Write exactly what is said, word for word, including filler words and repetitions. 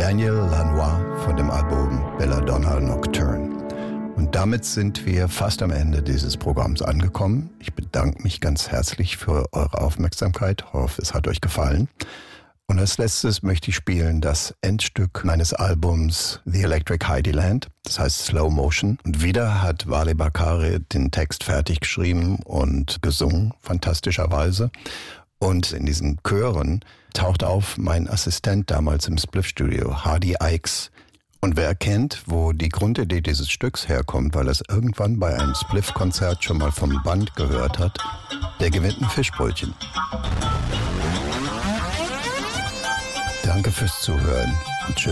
Daniel Lanois von dem Album Belladonna Nocturne. Und damit sind wir fast am Ende dieses Programms angekommen. Ich bedanke mich ganz herzlich für eure Aufmerksamkeit. Ich hoffe, es hat euch gefallen. Und als letztes möchte ich spielen das Endstück meines Albums The Electric Heidiland, das heißt Slow Motion. Und wieder hat Wale Bakare den Text fertig geschrieben und gesungen, fantastischerweise. Und in diesen Chören taucht auf mein Assistent damals im Spliff-Studio, Hardy Ikes. Und wer erkennt, wo die Grundidee dieses Stücks herkommt, weil er es irgendwann bei einem Spliff-Konzert schon mal vom Band gehört hat, der gewinnt ein Fischbrötchen. Danke fürs Zuhören und tschüss.